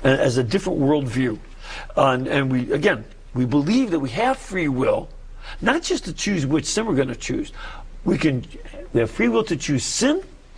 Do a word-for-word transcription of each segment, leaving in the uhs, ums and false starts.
as a different worldview. Uh, and, and we, again, we believe that we have free will, not just to choose which sin we're going to choose. We can, we have free will to choose sin,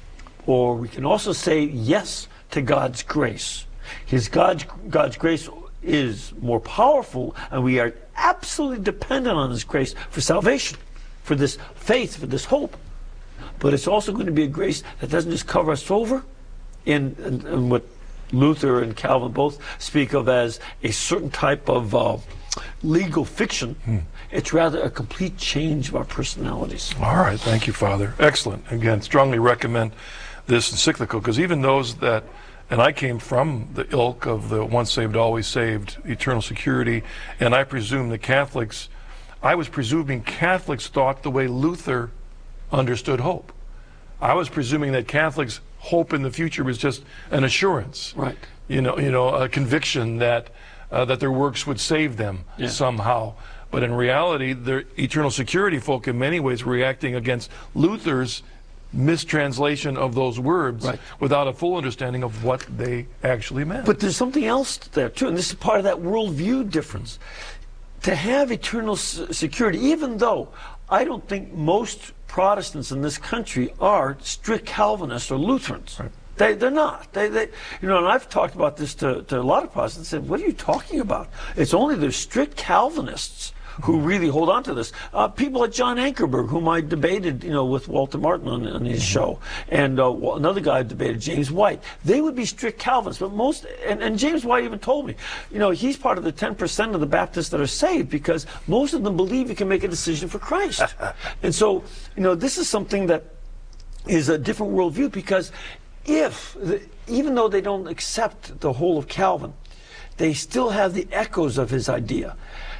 or we can also say yes to God's grace. His God's, God's grace is more powerful, and we are absolutely dependent on His grace for salvation, for this faith, for this hope. But it's also going to be a grace that doesn't just cover us over in, in, in what Luther and Calvin both speak of as a certain type of uh, legal fiction. Hmm. It's rather a complete change of our personalities. All right, thank you, Father. Excellent. Again, strongly recommend this encyclical, because even those that, and I came from the ilk of the once saved, always saved, eternal security, and I presume the Catholics, I was presuming Catholics thought the way Luther understood hope. I was presuming that Catholics' hope in the future was just an assurance, right? You know, you know, a conviction that uh, that their works would save them yeah. somehow. But in reality, the eternal security folk, in many ways, were reacting against Luther's mistranslation of those words, right, without a full understanding of what they actually meant. But there's something else there too, and this is part of that worldview difference. To have eternal security, even though I don't think most Protestants in this country are strict Calvinists or Lutherans. Right. They, they're not. They, they, you know, and I've talked about this to, to a lot of Protestants and said, what are you talking about? It's only the strict Calvinists who really hold on to this. Uh, people like John Ankerberg, whom I debated, you know, with Walter Martin on, on his mm-hmm. show, and uh, another guy I debated, James White. They would be strict Calvinists, but most, and, and James White even told me, you know, he's part of the ten percent of the Baptists that are saved because most of them believe you can make a decision for Christ. And so, you know, this is something that is a different worldview, because if, the, even though they don't accept the whole of Calvin, they still have the echoes of his idea.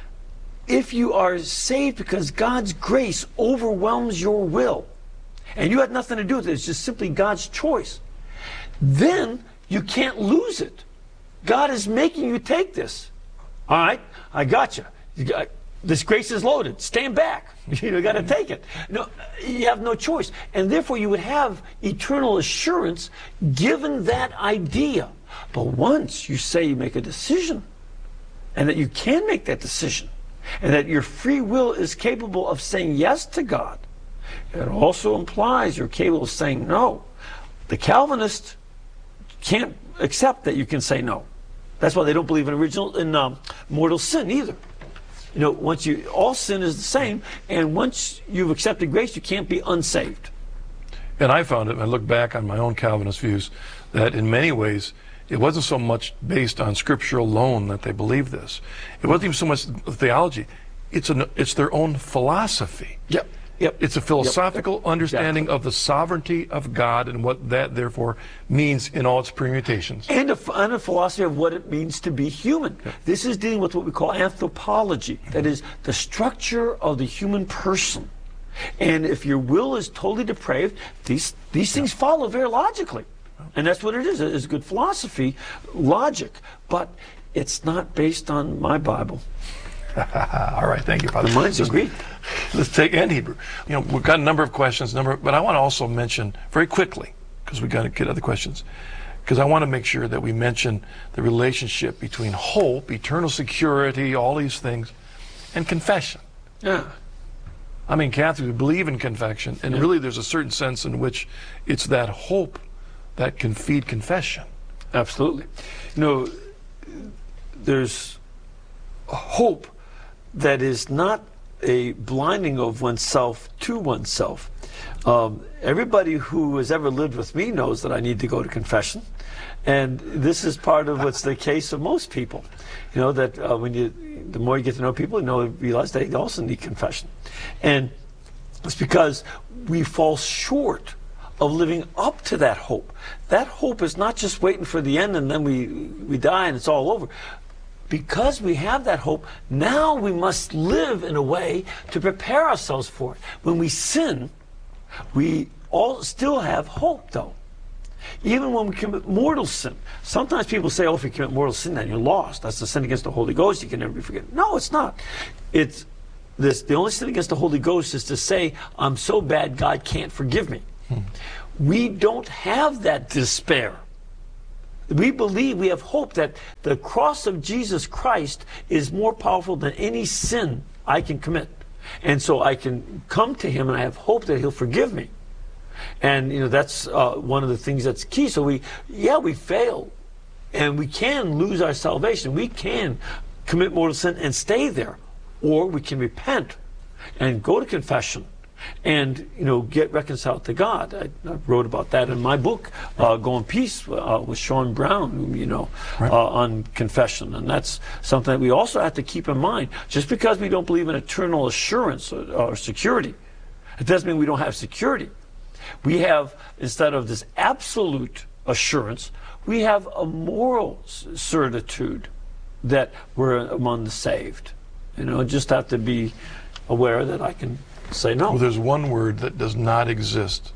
If you are saved because God's grace overwhelms your will, and you had nothing to do with it, it's just simply God's choice, then you can't lose it. God is making you take this. All right, I got you. you got, this grace is loaded. Stand back. You got to take it. No, you have no choice. And therefore you would have eternal assurance given that idea. But once you say you make a decision, and that you can make that decision, and that your free will is capable of saying yes to God, it also implies you're capable of saying no. The Calvinists can't accept that you can say no. That's why they don't believe in original in um, mortal sin either. You know, once you, all sin is the same, and once you've accepted grace, you can't be unsaved. And I found it, I look back on my own Calvinist views, that in many ways it wasn't so much based on Scripture alone that they believed this. It wasn't even so much theology. It's an it's their own philosophy. Yep. Yep. It's a philosophical yep. understanding exactly. of the sovereignty of God and what that therefore means in all its permutations. And a, and a philosophy of what it means to be human. Yep. This is dealing with what we call anthropology. Mm-hmm. That is the structure of the human person. And if your will is totally depraved, these these things yep. follow very logically. And that's what it is. It's good philosophy, logic, but it's not based on my Bible. All right, thank you, Father. Mine's in Greek. Let's take and Hebrew. You know, we've got a number of questions, number, but I want to also mention very quickly, because we've got to get other questions, because I want to make sure that we mention the relationship between hope, eternal security, all these things, and confession. Yeah. I mean, Catholics believe in confession, and yeah. really there's a certain sense in which it's that hope that can feed confession. Absolutely. You know, there's hope that is not a blinding of oneself to oneself. Um, everybody who has ever lived with me knows that I need to go to confession. And this is part of what's the case of most people. You know, that uh, when you, the more you get to know people, you know, you realize they also need confession. And it's because we fall short of living up to that hope. That hope is not just waiting for the end and then we, we die and it's all over. Because we have that hope, now we must live in a way to prepare ourselves for it. When we sin, we all still have hope, though. Even when we commit mortal sin. Sometimes people say, oh, if you commit mortal sin, then you're lost. That's the sin against the Holy Ghost. You can never be forgiven. No, it's not. It's this. The only sin against the Holy Ghost is to say, I'm so bad, God can't forgive me. Hmm. We don't have that despair. We believe, we have hope that the cross of Jesus Christ is more powerful than any sin I can commit. And so I can come to him and I have hope that he'll forgive me. And, you know, that's uh, one of the things that's key. So we, yeah, we fail. And we can lose our salvation. We can commit mortal sin and stay there. Or we can repent and go to confession and, you know, get reconciled to God. I, I wrote about that in my book, uh, Go in Peace, uh, with Sean Brown, you know, right. uh, on confession. And that's something that we also have to keep in mind. Just because we don't believe in eternal assurance or, or security, it doesn't mean we don't have security. We have, instead of this absolute assurance, we have a moral certitude that we're among the saved. You know, just have to be aware that I can say no. Well, there's one word that does not exist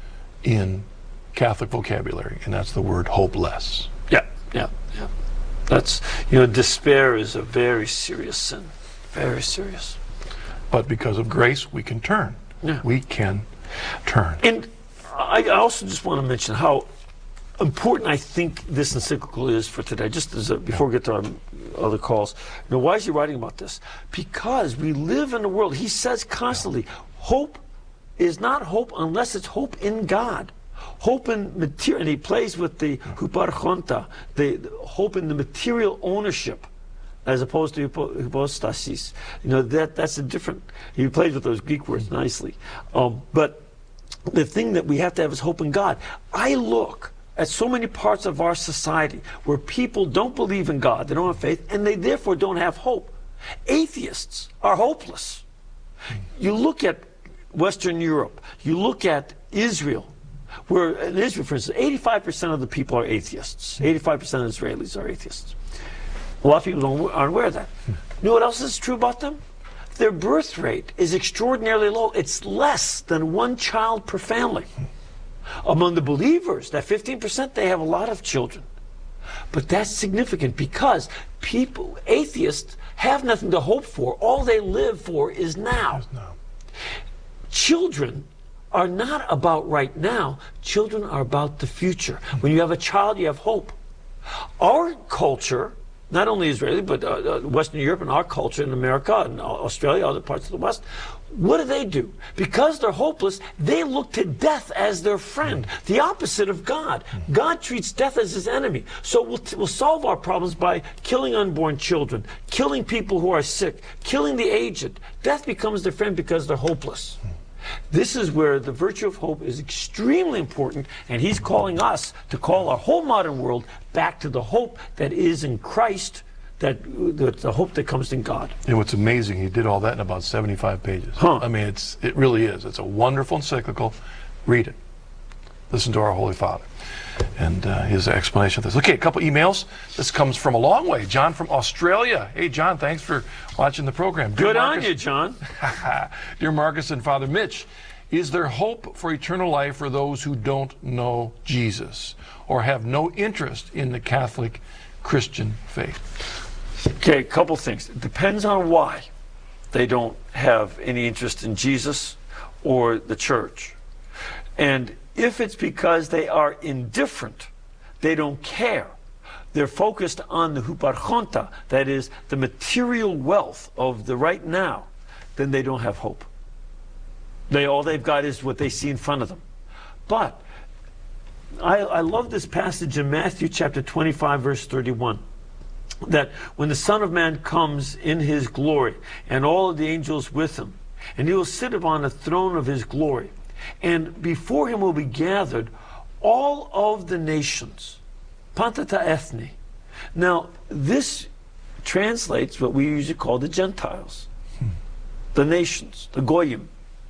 in Catholic vocabulary, and that's the word hopeless. Yeah, yeah, yeah. That's, you know, despair is a very serious sin. Very serious. But because of grace, we can turn. Yeah. We can turn. And I also just want to mention how important I think this encyclical is for today, just as a, before we get to our other calls. You know, why is he writing about this? Because we live in a world, he says constantly, yeah. hope is not hope unless it's hope in God. Hope in material, and he plays with the huparchonta, the, the hope in the material ownership, as opposed to hypostasis. You know, that that's a different, he plays with those Greek words nicely. Um, but the thing that we have to have is hope in God. I look at so many parts of our society where people don't believe in God, they don't have faith, and they therefore don't have hope. Atheists are hopeless. You look at Western Europe, you look at Israel, where in Israel, for instance, eighty-five percent of the people are atheists. eighty-five percent of Israelis are atheists. A lot of people don't, aren't aware of that. You know what else is true about them? Their birth rate is extraordinarily low. It's less than one child per family. Among the believers, that fifteen percent, they have a lot of children. But that's significant because people, atheists, have nothing to hope for. All they live for is now. Children are not about right now. Children are about the future. When you have a child, you have hope. Our culture, not only Israeli, but uh, Western Europe and our culture in America and Australia, other parts of the West, what do they do? Because they're hopeless, they look to death as their friend, the opposite of God. God treats death as his enemy. So we'll, we'll solve our problems by killing unborn children, killing people who are sick, killing the aged. Death becomes their friend because they're hopeless. This is where the virtue of hope is extremely important, and he's calling us to call our whole modern world back to the hope that is in Christ, that the, the hope that comes in God. And what's amazing, he did all that in about seventy-five pages. Huh. I mean, it's it really is. It's a wonderful encyclical. Read it. Listen to our Holy Father and uh, his explanation of this. Okay, a couple emails. This comes from a long way. John from Australia. Hey, John, thanks for watching the program. Dear Good Marcus, on you, John. Dear Marcus and Father Mitch, is there hope for eternal life for those who don't know Jesus or have no interest in the Catholic Christian faith? Okay, a couple things. It depends on why they don't have any interest in Jesus or the church. And if it's because they are indifferent, they don't care, they're focused on the huparchonta, that is, the material wealth of the right now, then they don't have hope. They all they've got is what they see in front of them. But I, I love this passage in Matthew chapter twenty-five, verse thirty-one. That when the Son of Man comes in his glory, and all of the angels with him, and he will sit upon the throne of his glory, and before him will be gathered all of the nations, pantata ethne. Now, this translates what we usually call the Gentiles, hmm. the nations, the goyim.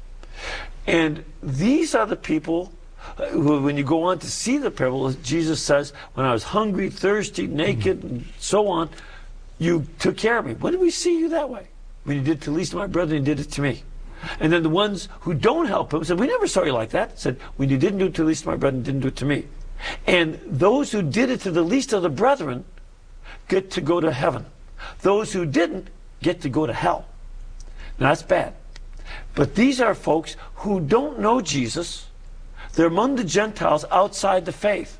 And these are the people who, when you go on to see the parable, Jesus says, when I was hungry, thirsty, naked, mm-hmm. and so on, you took care of me. When did we see you that way? When you did to the least of my brethren, you did it to me. And then the ones who don't help him said, we never saw you like that. Said, when you didn't do it to the least of my brethren, you didn't do it to me. And those who did it to the least of the brethren get to go to heaven. Those who didn't get to go to hell. Now that's bad. But these are folks who don't know Jesus. They're among the Gentiles outside the faith.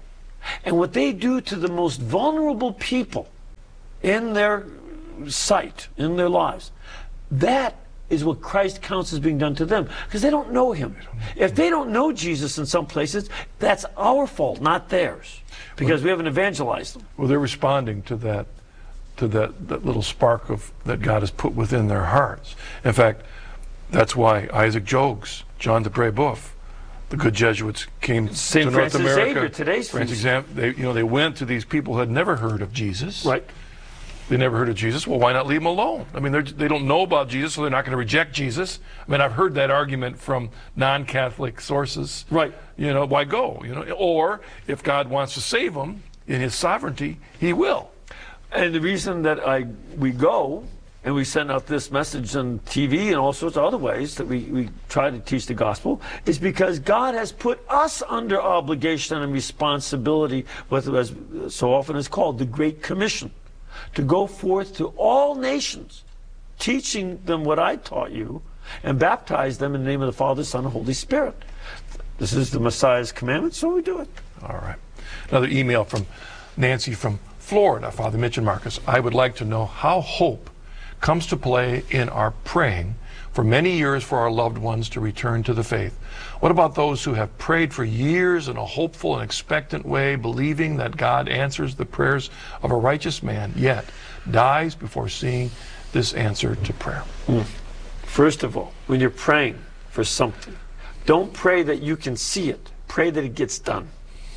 And what they do to the most vulnerable people in their sight, in their lives, that is what Christ counts as being done to them, because they don't know him. If they don't know Jesus in some places, that's our fault, not theirs, because we haven't evangelized them. Well, they're responding to that, to that, that little spark of that God has put within their hearts. In fact, that's why Isaac Jogues, John de Brebeuf, the good Jesuits came Saint to Francis North America. Xavier, today's Francis feast. Xavier, they, you know, they went to these people who had never heard of Jesus. Right. They never heard of Jesus. Well, why not leave them alone? I mean, they're, they don't know about Jesus, so they're not going to reject Jesus. I mean, I've heard that argument from non-Catholic sources. Right. You know, why go? You know, or if God wants to save them in His sovereignty, He will. And the reason that I we go and we send out this message on T V and all sorts of other ways that we, we try to teach the gospel is because God has put us under obligation and responsibility, what as so often is called the Great Commission, to go forth to all nations, teaching them what I taught you, and baptize them in the name of the Father, Son, and Holy Spirit. This is the Messiah's commandment, so we do it. All right. Another email from Nancy from Florida. Father Mitch and Marcus, I would like to know how hope comes to play in our praying for many years for our loved ones to return to the faith. What about those who have prayed for years in a hopeful and expectant way, believing that God answers the prayers of a righteous man, yet dies before seeing this answer to prayer? Mm. First of all, when you're praying for something, don't pray that you can see it. Pray that it gets done.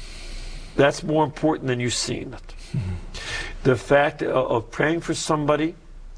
That's more important than you seeing it. Mm-hmm. The fact of, of praying for somebody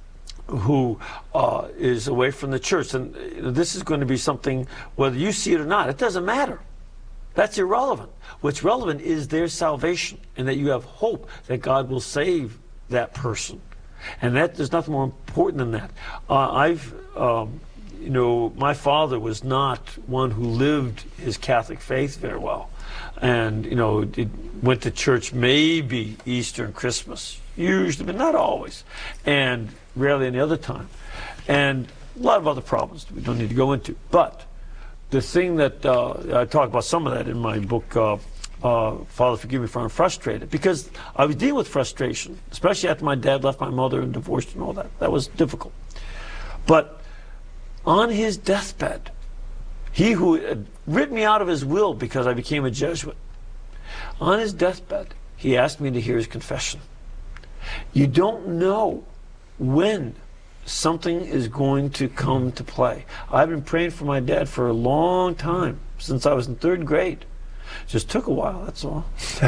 who uh, is away from the church, and this is going to be something, whether you see it or not, it doesn't matter. That's irrelevant. What's relevant is their salvation, and that you have hope that God will save that person. And that there's nothing more important than that. Uh, I've, um, you know, my father was not one who lived his Catholic faith very well. And, you know, it went to church maybe Easter and Christmas, usually, but not always, and rarely any other time. And a lot of other problems we don't need to go into. But the thing that, uh, I talk about some of that in my book, uh, uh, Father, Forgive Me for I'm Frustrated, because I was dealing with frustration, especially after my dad left my mother and divorced and all that. That was difficult. But on his deathbed, he who had written me out of his will because I became a Jesuit, on his deathbed, he asked me to hear his confession. You don't know when something is going to come to play. I've been praying for my dad for a long time, since I was in third grade. Just took a while, that's all.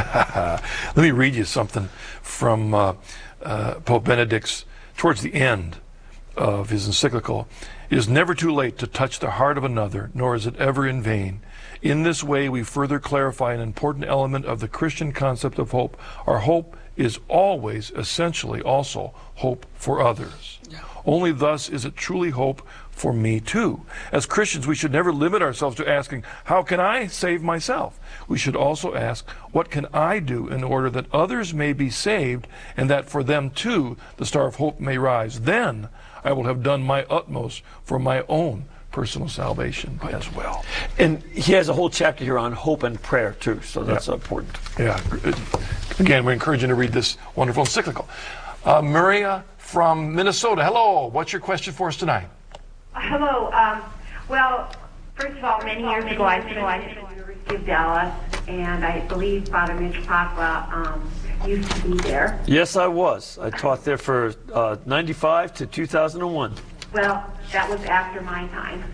Let me read you something from uh, uh, Pope Benedict's, towards the end of his encyclical. It is never too late to touch the heart of another, nor is it ever in vain. In this way, we further clarify an important element of the Christian concept of hope. Our hope is always, essentially, also hope for others. Yeah. Only thus is it truly hope for me too. As Christians, we should never limit ourselves to asking, how can I save myself? We should also ask, what can I do in order that others may be saved and that for them too the star of hope may rise? Then I will have done my utmost for my own personal salvation right. as well. And he has a whole chapter here on hope and prayer too, so that's yeah. important. Yeah. Again, we encourage you to read this wonderful encyclical. Uh, Maria from Minnesota, hello. What's your question for us tonight? Hello. Um, well, first of all, many years ago, I spent at the University of Dallas, and I believe Father Mitch Papa um, used to be there. Yes, I was. I taught there for uh, ninety-five to two thousand one. Well, that was after my time.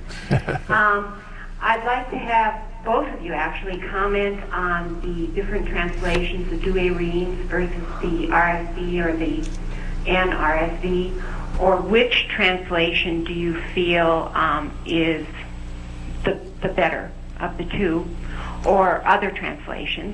um, I'd like to have both of you actually comment on the different translations, the Douay-Rheims versus the R S V or the N R S V, or which translation do you feel um, is the, the better of the two, or other translations?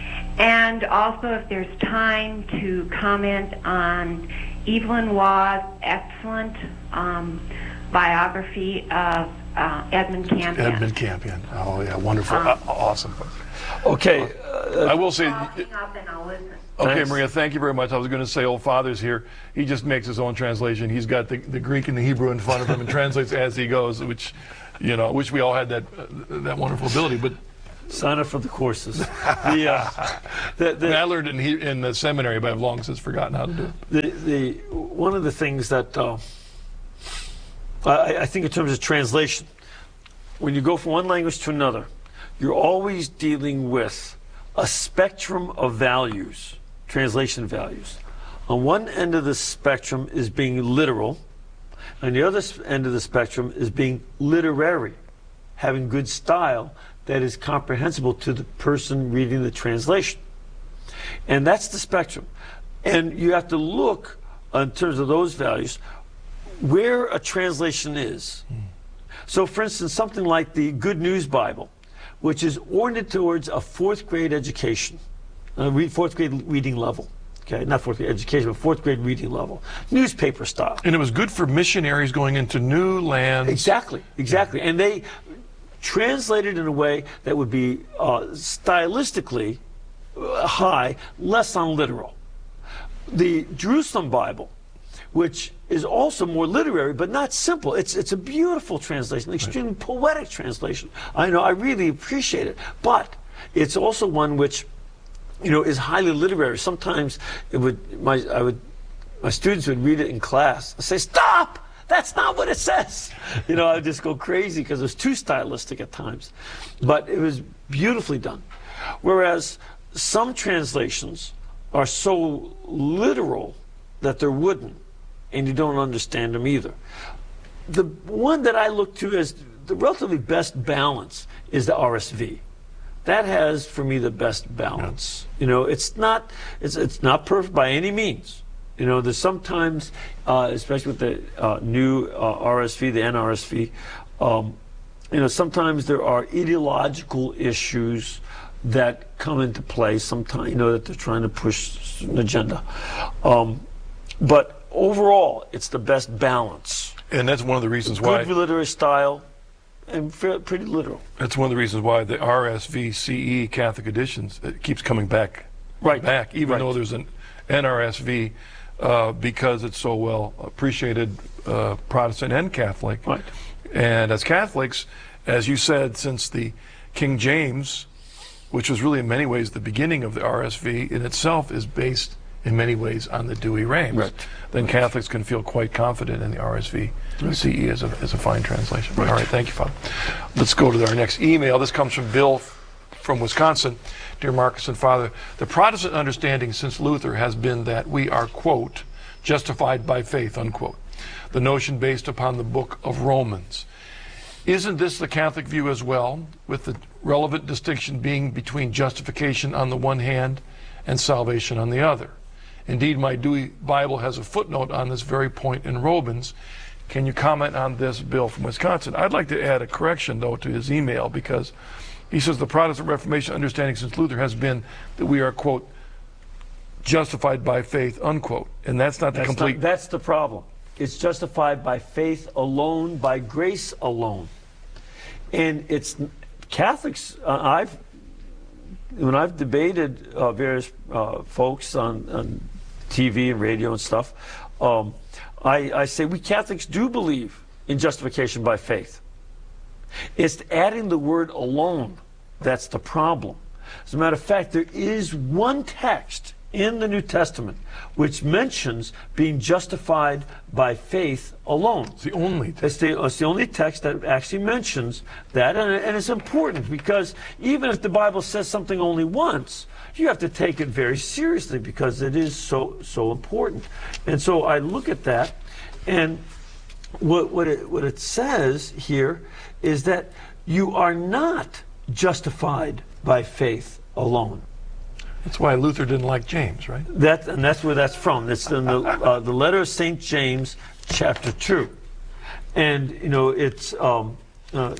And also, if there's time, to comment on Evelyn Waugh's excellent um, biography of uh, Edmund Campion. Edmund Campion. Oh, yeah, wonderful. Um, uh, awesome. Okay. Uh, I will say... Up and I'll listen. Okay, Thanks. Maria, thank you very much. I was going to say, old Father's here. He just makes his own translation. He's got the, the Greek and the Hebrew in front of him and translates as he goes, which, you know, wish we all had that uh, that wonderful ability. But Sign up for the courses. The, uh, the, the, I, mean, I learned it in, he, in the seminary, but I've long since forgotten how to do it. The, the, one of the things that uh, I, I think in terms of translation, when you go from one language to another, you're always dealing with a spectrum of values, translation values. On one end of the spectrum is being literal, and the other end of the spectrum is being literary, having good style that is comprehensible to the person reading the translation. And that's the spectrum. And you have to look, in terms of those values, where a translation is. Mm. So, for instance, something like the Good News Bible, which is oriented towards a fourth grade education, a fourth grade reading level. Okay, not fourth grade education, but fourth grade reading level, newspaper style. And it was good for missionaries going into new lands. Exactly, exactly. And they translated in a way that would be uh, stylistically uh, high, less on literal. The Jerusalem Bible, which is also more literary, but not simple. It's it's a beautiful translation, extremely right. poetic translation. I know, I really appreciate it. But it's also one which, you know, is highly literary. Sometimes it would my I would my students would read it in class. I'd say, "Stop! That's not what it says." You know, I'd just go crazy because it was too stylistic at times. But it was beautifully done. Whereas some translations are so literal that they're wooden, and you don't understand them either. The one that I look to as the relatively best balance is the R S V. That has, for me, the best balance. Yeah. You know, it's not it's it's not perfect by any means. You know, there's sometimes, uh, especially with the uh, new uh, R S V, the N R S V, um, you know, sometimes there are ideological issues that come into play. Sometimes, you know, that they're trying to push an agenda. Um, but overall, it's the best balance. And that's one of the reasons why. Good literary style and pretty literal. That's one of the reasons why the R S V C E Catholic editions, it keeps coming back. Right. Back, even right. though there's an N R S V, uh, because it's so well appreciated, uh, Protestant and Catholic. Right. And as Catholics, as you said, since the King James, which was really in many ways the beginning of the R S V in itself, is based in many ways on the Douay-Rheims. Right. Then right. Catholics can feel quite confident in the R S V right. C E as a, as a fine translation. Right. All right, thank you, Father. Let's go to our next email. This comes from Bill from Wisconsin. Dear Marcus and Father, the Protestant understanding since Luther has been that we are, quote, justified by faith, unquote. The notion based upon the book of Romans. Isn't this the Catholic view as well, with the relevant distinction being between justification on the one hand and salvation on the other? Indeed, my Dewey Bible has a footnote on this very point in Romans. Can you comment on this, Bill from Wisconsin? I'd like to add a correction, though, to his email, because he says the Protestant Reformation understanding since Luther has been that we are, quote, justified by faith, unquote. And that's not the that's complete... Not, that's the problem. It's justified by faith alone, by grace alone. And it's Catholics, uh, I've when I've debated uh, various uh, folks on, on T V and radio and stuff, um, I, I say we Catholics do believe in justification by faith. It's adding the word alone that's the problem. As a matter of fact, there is one text in the New Testament which mentions being justified by faith alone. It's the only text. It's the, it's the only text that actually mentions that, and, and it's important because even if the Bible says something only once, you have to take it very seriously because it is so so important. And so I look at that, and what what it, what it says here is that you are not justified by faith alone. That's why Luther didn't like James, right? That, and that's where that's from. It's in the, uh, the letter of Saint James, chapter two. And, you know, it's um, uh,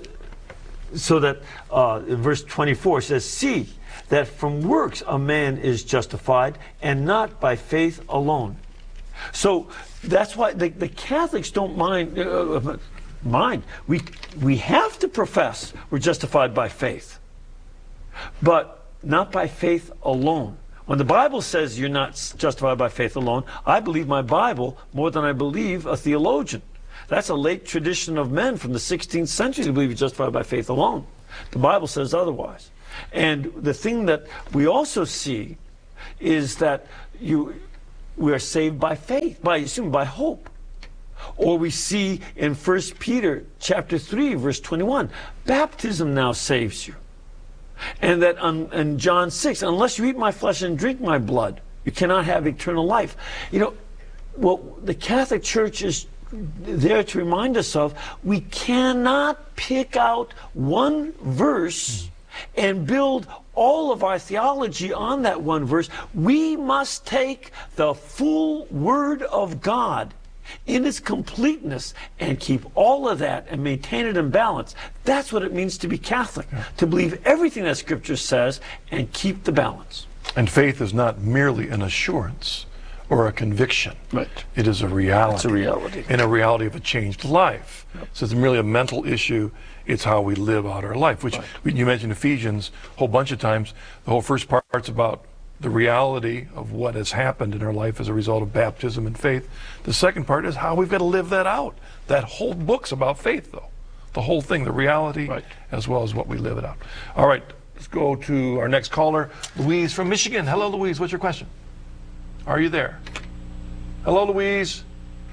so that uh, in verse twenty-four it says, "See that from works a man is justified, and not by faith alone." So that's why the, the Catholics don't mind. Uh, mind. We, we have to profess we're justified by faith, but not by faith alone. When the Bible says you're not justified by faith alone, I believe my Bible more than I believe a theologian. That's a late tradition of men from the sixteenth century to believe you're justified by faith alone. The Bible says otherwise. And the thing that we also see is that you we are saved by faith, by assume by hope. Or we see in First Peter chapter three, verse twenty-one, baptism now saves you. And that on, in John six, unless you eat my flesh and drink my blood, you cannot have eternal life. You know, what the Catholic Church is there to remind us of, we cannot pick out one verse and build all of our theology on that one verse. We must take the full Word of God in its completeness and keep all of that and maintain it in balance. That's what it means to be Catholic, yeah. to believe everything that Scripture says and keep the balance. And faith is not merely an assurance or a conviction. Right. It is a reality. It's a reality. And a reality of a changed life. Yep. So it's merely a mental issue. It's how we live out our life, which right. you mentioned Ephesians a whole bunch of times. The whole first part's about the reality of what has happened in our life as a result of baptism and faith. The second part is how we've got to live that out. That whole book's about faith, though. The whole thing, the reality, right. as well as what we live it out. All right, let's go to our next caller, Louise from Michigan. Hello, Louise. What's your question? Are you there? Hello, Louise.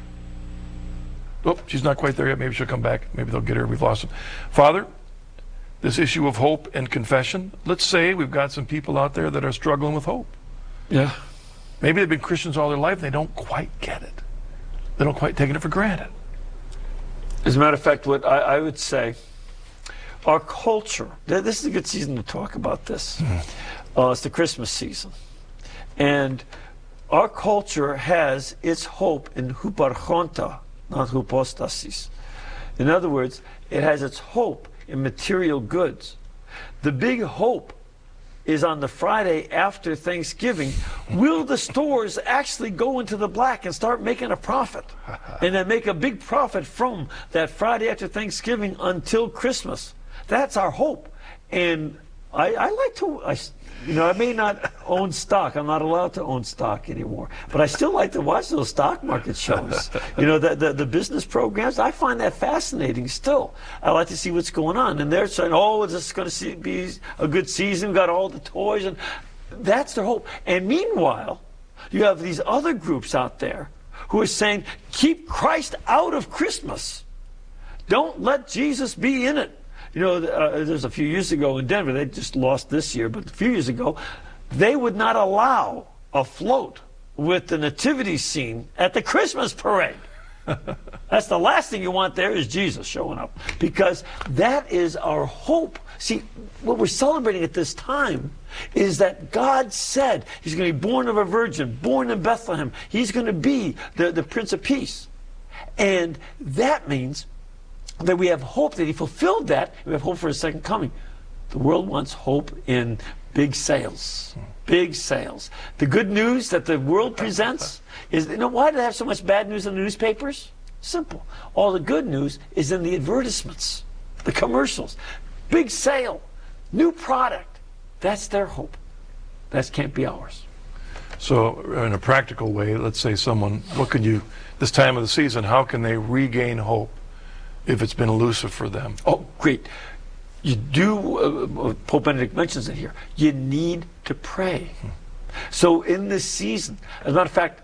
Oh, she's not quite there yet. Maybe she'll come back. Maybe they'll get her. We've lost her. Father, this issue of hope and confession, let's say we've got some people out there that are struggling with hope. Yeah. Maybe they've been Christians all their life. They don't quite get it. They don't quite take it for granted. As a matter of fact, what I, I would say, our culture, this is a good season to talk about this. Mm. Uh, it's the Christmas season. And our culture has its hope in huparchonta, not hypostasis. In other words, it has its hope in material goods. The big hope is on the Friday after Thanksgiving. Will the stores actually go into the black and start making a profit? And then make a big profit from that Friday after Thanksgiving until Christmas. That's our hope. And I, I like to, I, you know, I may not own stock. I'm not allowed to own stock anymore. But I still like to watch those stock market shows. You know, the, the, the business programs, I find that fascinating still. I like to see what's going on. And they're saying, oh, is this going to be a good season? We've got all the toys. And that's their hope. And meanwhile, you have these other groups out there who are saying, keep Christ out of Christmas. Don't let Jesus be in it. You know, uh, there's a few years ago in Denver, they just lost this year, but a few years ago, they would not allow a float with the nativity scene at the Christmas parade. That's the last thing you want there is Jesus showing up, because that is our hope. See, what we're celebrating at this time is that God said he's going to be born of a virgin, born in Bethlehem. He's going to be the, the Prince of Peace. And that means that we have hope that he fulfilled that. We have hope for his second coming. The world wants hope in big sales. Big sales. The good news that the world presents is, you know, why do they have so much bad news in the newspapers? Simple. All the good news is in the advertisements, the commercials. Big sale, new product. That's their hope. That can't be ours. So in a practical way, let's say someone, what can you, this time of the season, how can they regain hope if it's been elusive for them? Oh, great. You do, uh, Pope Benedict mentions it here, you need to pray. Hmm. So in this season, as a matter of fact,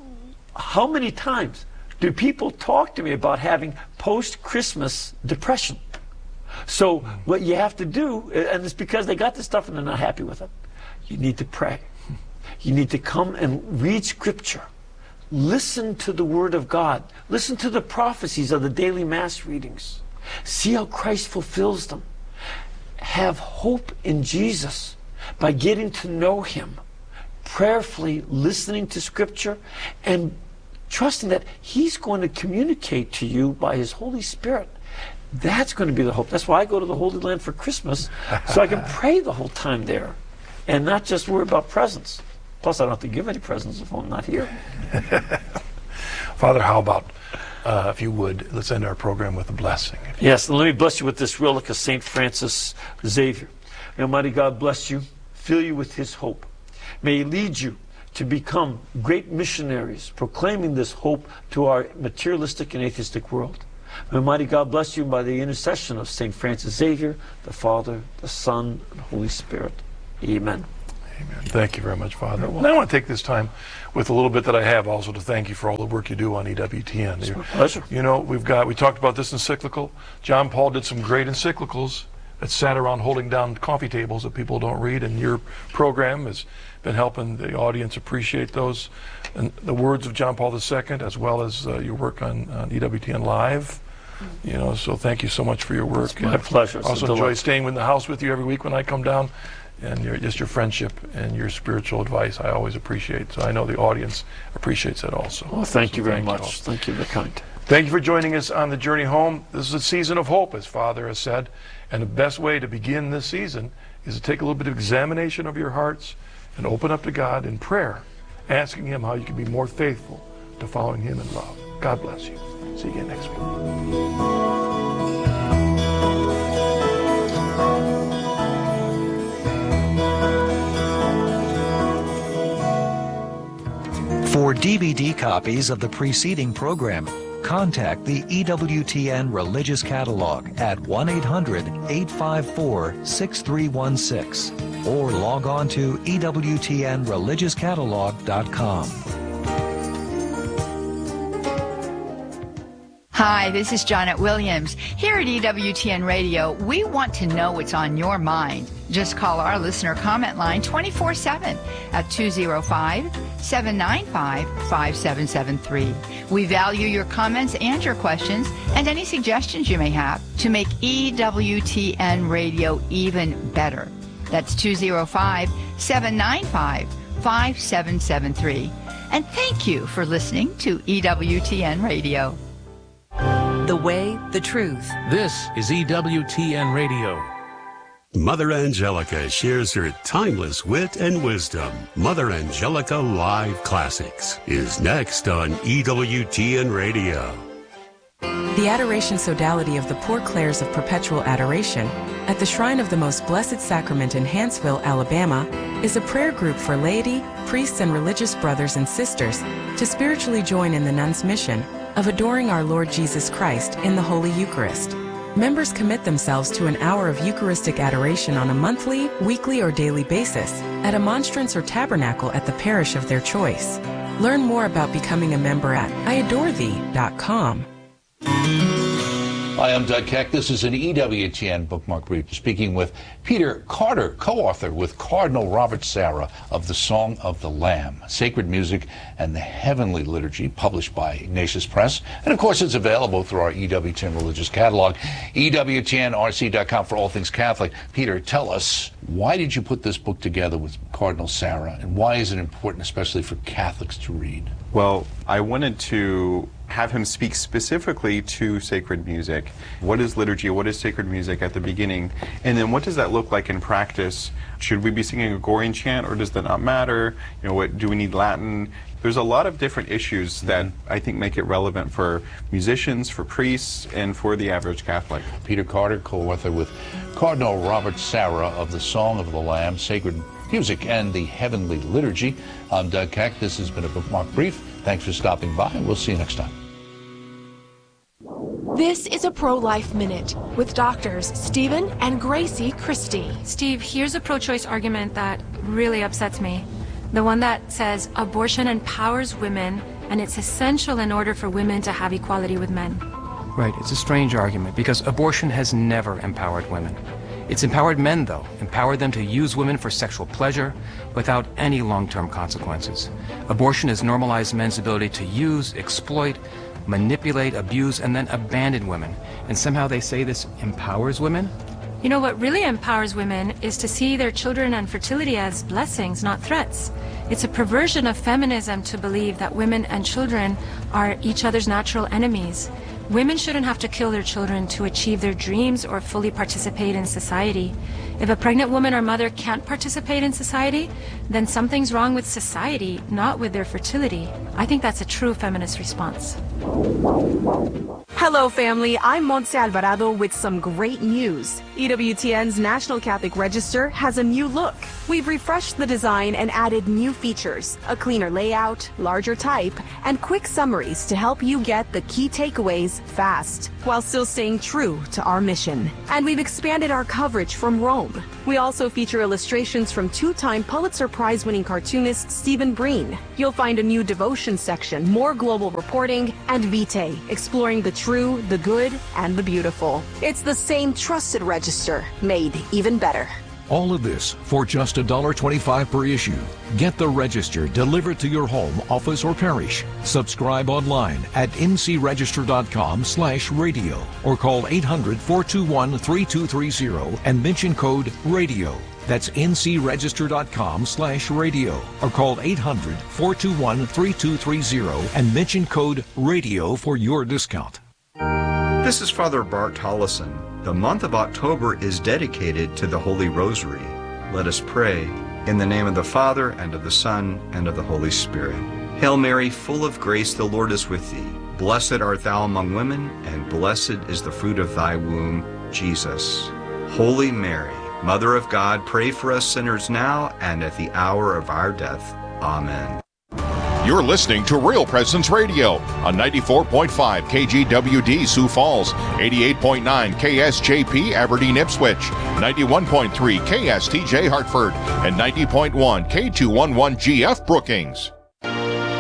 how many times do people talk to me about having post-Christmas depression? So hmm. what you have to do, and it's because they got this stuff and they're not happy with it, you need to pray. Hmm. You need to come and read Scripture. Listen to the Word of God. Listen to the prophecies of the daily Mass readings. See how Christ fulfills them. Have hope in Jesus by getting to know Him, prayerfully listening to Scripture, and trusting that He's going to communicate to you by His Holy Spirit. That's going to be the hope. That's why I go to the Holy Land for Christmas, so I can pray the whole time there and not just worry about presents. Plus, I don't have to give any presents if I'm not here. Father, how about, uh, if you would, let's end our program with a blessing. Yes, and let me bless you with this relic of Saint Francis Xavier. May Almighty God bless you, fill you with His hope. May He lead you to become great missionaries, proclaiming this hope to our materialistic and atheistic world. May Almighty God bless you by the intercession of Saint Francis Xavier, the Father, the Son, and Holy Spirit. Amen. Amen. Thank you very much, Father. Well, I want to take this time with a little bit that I have also to thank you for all the work you do on E W T N. It's my pleasure. You know, we've got, we talked about this encyclical. John Paul did some great encyclicals that sat around holding down coffee tables that people don't read, and your program has been helping the audience appreciate those, and the words of John Paul the Second, as well as uh, your work on, on E W T N Live. You know, so thank you so much for your work. It's my and pleasure. It's also enjoy staying in the house with you every week when I come down, and your, just your friendship and your spiritual advice I always appreciate. So I know the audience appreciates that also. Well, thank so you very thank much. You thank you, very kind. Thank you for joining us on the journey home. This is a season of hope, as Father has said, and the best way to begin this season is to take a little bit of examination of your hearts and open up to God in prayer, asking Him how you can be more faithful to following Him in love. God bless you. See you again next week. For D V D copies of the preceding program, contact the E W T N Religious Catalog at one eight hundred, eight five four, six three one six or log on to E W T N religious catalog dot com. Hi, this is Janet Williams. Here at E W T N Radio, we want to know what's on your mind. Just call our listener comment line twenty-four seven at two oh five, seven nine five, five seven seven three. We value your comments and your questions and any suggestions you may have to make E W T N Radio even better. That's two oh five, seven nine five, five seven seven three. And thank you for listening to E W T N Radio. The way, the truth. This is E W T N Radio. Mother Angelica shares her timeless wit and wisdom. Mother Angelica Live Classics is next on E W T N Radio. The Adoration Sodality of the Poor Clares of Perpetual Adoration at the Shrine of the Most Blessed Sacrament in Hanceville, Alabama, is a prayer group for laity, priests, and religious brothers and sisters to spiritually join in the nuns' mission of adoring our Lord Jesus Christ in the Holy Eucharist. Members commit themselves to an hour of Eucharistic adoration on a monthly, weekly, or daily basis at a monstrance or tabernacle at the parish of their choice. Learn more about becoming a member at I adore thee dot com. Hi, I'm Doug Keck. This is an E W T N Bookmark Brief, speaking with Peter Carter, co-author with Cardinal Robert Sarah of The Song of the Lamb, Sacred Music and the Heavenly Liturgy, published by Ignatius Press. And, of course, it's available through our E W T N Religious Catalog, E W T N R C dot com for all things Catholic. Peter, tell us, why did you put this book together with Cardinal Sarah, and why is it important, especially for Catholics, to read? Well, I wanted to have him speak specifically to sacred music. What is liturgy? What is sacred music at the beginning? And then what does that look like in practice? Should we be singing a Gregorian chant, or does that not matter? You know, what do we need Latin? There's a lot of different issues that I think make it relevant for musicians, for priests, and for the average Catholic. Peter Carter, co-author with Cardinal Robert Sarah of The Song of the Lamb, Sacred Music and the Heavenly Liturgy. I'm Doug Keck. This has been a Bookmark Brief. Thanks for stopping by, and we'll see you next time. This is a Pro-Life Minute with doctors Stephen and Gracie Christie. Steve, here's a pro-choice argument that really upsets me. The one that says abortion empowers women, and it's essential in order for women to have equality with men. Right, it's a strange argument, because abortion has never empowered women. It's empowered men, though, empowered them to use women for sexual pleasure without any long-term consequences. Abortion has normalized men's ability to use, exploit, manipulate, abuse, and then abandon women. And somehow they say this empowers women? You know, what really empowers women is to see their children and fertility as blessings, not threats. It's a perversion of feminism to believe that women and children are each other's natural enemies. Women shouldn't have to kill their children to achieve their dreams or fully participate in society. If a pregnant woman or mother can't participate in society, then something's wrong with society, not with their fertility. I think that's a true feminist response. Hello, family. I'm Montse Alvarado with some great news. E W T N's National Catholic Register has a new look. We've refreshed the design and added new features, a cleaner layout, larger type, and quick summaries to help you get the key takeaways fast, while still staying true to our mission. And we've expanded our coverage from Rome. We also feature illustrations from two-time Pulitzer Prize-winning cartoonist Stephen Breen. You'll find a new devotion section, more global reporting, and Vitae, exploring the true, the good, and the beautiful. It's the same trusted register, made even better. All of this for just one dollar twenty-five per issue. Get the Register delivered to your home, office, or parish. Subscribe online at ncregister.com slash radio or call eight hundred, four two one, three two three zero and mention code RADIO. That's ncregister.com slash radio or call eight hundred, four two one, three two three zero and mention code RADIO for your discount. This is Father Bart Tollison. The month of October is dedicated to the Holy Rosary. Let us pray. In the name of the Father, and of the Son, and of the Holy Spirit. Hail Mary, full of grace, the Lord is with thee. Blessed art thou among women, and blessed is the fruit of thy womb, Jesus. Holy Mary, Mother of God, pray for us sinners now and at the hour of our death. Amen. You're listening to Real Presence Radio on ninety-four point five K G W D Sioux Falls, eighty-eight point nine K S J P Aberdeen Ipswich, ninety-one point three K S T J Hartford, and ninety point one K two eleven G F Brookings.